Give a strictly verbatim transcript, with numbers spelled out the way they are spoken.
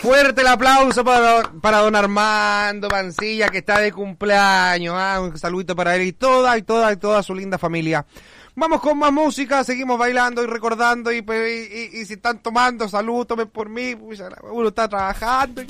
Fuerte el aplauso para, para don Armando Mancilla, que está de cumpleaños. ¿Ah? Un saludito para él y toda, y toda, y toda su linda familia. Vamos con más música, seguimos bailando y recordando. Y, y, y, y si están tomando, salud, tomen por mí. Uno está trabajando.